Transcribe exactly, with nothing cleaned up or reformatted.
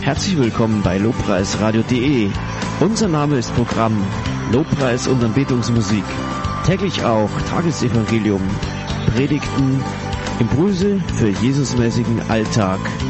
Herzlich willkommen bei lobpreisradio punkt de. Unser Name ist Programm Lobpreis und Anbetungsmusik. Täglich auch Tagesevangelium, Predigten, Impulse für Jesusmäßigen Alltag